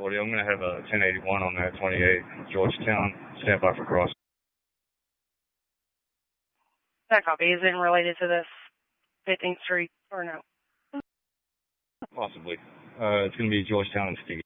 40. I'm going to have a 1081 on that 28 Georgetown. Stand by for cross. That copy. Is it related to this 15th Street or no? Possibly. It's going to be Georgetown and Steve.